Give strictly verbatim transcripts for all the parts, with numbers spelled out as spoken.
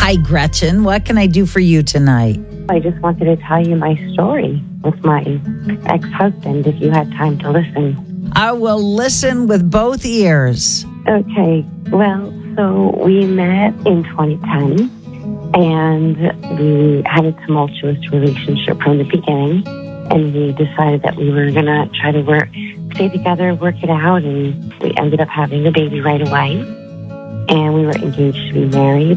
Hi, Gretchen. What can I do for you tonight? I just wanted to tell you my story with my ex-husband, if you had time to listen. I will listen with both ears. Okay. Well, so we met in twenty ten, and we had a tumultuous relationship from the beginning, and we decided that we were going to try to work, stay together, work it out, and we ended up having a baby right away, and we were engaged to be married.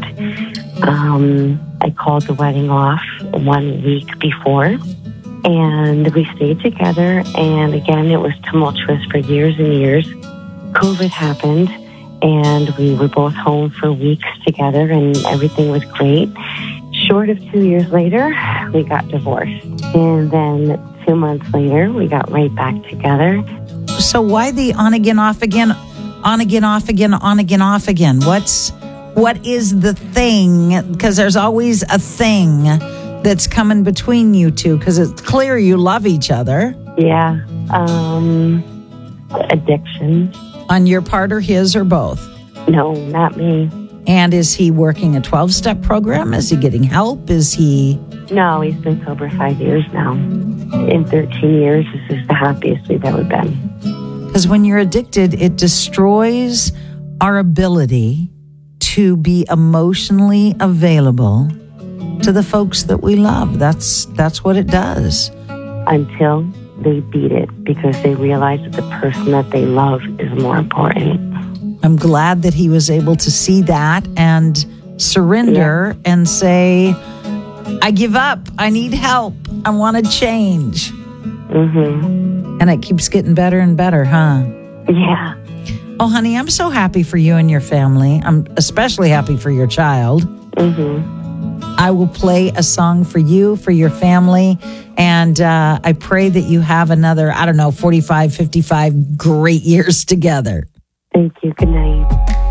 Um, I called the wedding off one week before, and we stayed together, and again, it was tumultuous for years and years. COVID happened, and we were both home for weeks together, and everything was great. Short of two years later, we got divorced, and then two months later, we got right back together. So why the on again, off again, on again, off again, on again, off again? What's what is the thing? Because there's always a thing that's coming between you two. Because it's clear you love each other. Yeah, um, addiction. On your part or his or both? No, not me. And is he working a twelve-step program? Is he getting help? Is he? No, he's been sober five years now. In thirteen years, this is the happiest we've ever been. Because when you're addicted, it destroys our ability to be emotionally available to the folks that we love. That's that's what it does. Until they beat it, because they realize that the person that they love is more important. I'm glad that he was able to see that and surrender yeah. and say, I give up. I need help. I want to change. Mm-hmm. And it keeps getting better and better, huh? Yeah. Oh, honey, I'm so happy for you and your family. I'm especially happy for your child. Mm-hmm. I will play a song for you, for your family, and uh, I pray that you have another, I don't know, forty-five, fifty-five great years together. Thank you. Good night.